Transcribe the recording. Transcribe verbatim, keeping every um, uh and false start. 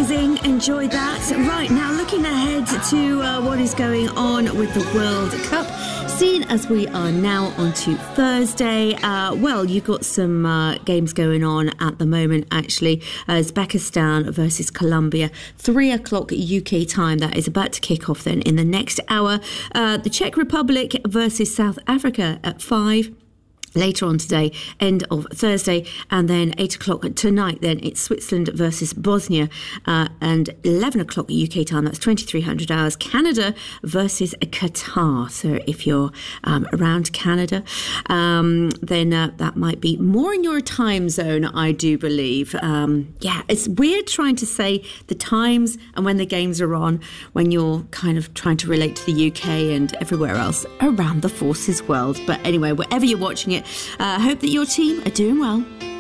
Amazing. Enjoyed that. Right, now looking ahead to uh, what is going on with the World Cup. Seeing as we are now on to Thursday, uh, well, you've got some uh, games going on at the moment, actually. Uh, Uzbekistan versus Colombia, three o'clock U K time. That is about to kick off then in the next hour. Uh, the Czech Republic versus South Africa at five. Later on today, end of Thursday, and then eight o'clock tonight, then it's Switzerland versus Bosnia, uh, and eleven o'clock U K time, that's twenty-three hundred hours, Canada versus Qatar. So if you're um, around Canada, um, then uh, that might be more in your time zone, I do believe. Um, yeah, it's weird trying to say the times and when the games are on, when you're kind of trying to relate to the U K and everywhere else around the Forces world. But anyway, wherever you're watching it, I uh, hope that your team are doing well.